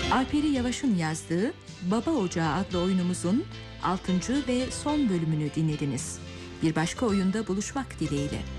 Alperi Yavaş'ın yazdığı Baba Ocağı adlı oyunumuzun 6. ve son bölümünü dinlediniz. Bir başka oyunda buluşmak dileğiyle.